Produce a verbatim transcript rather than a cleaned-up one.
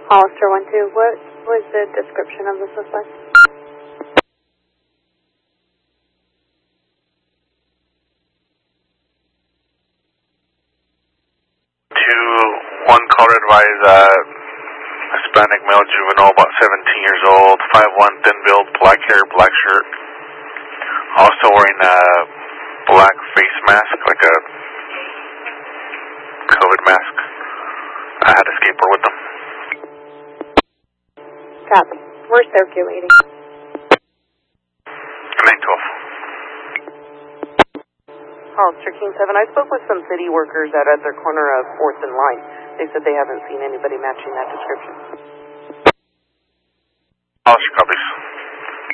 Hollister one two, what was the description of the suspect? Two, one caller advised, uh, Hispanic male juvenile, about seventeen years old, five one, thin build, black hair, black shirt. Also wearing a black face mask, like a COVID mask. I had a skateboard with them. Copy. Where's circulating? nine twelve. Hollister King seven, I spoke with some city workers out at their corner of fourth and Line. They said they haven't seen anybody matching that description.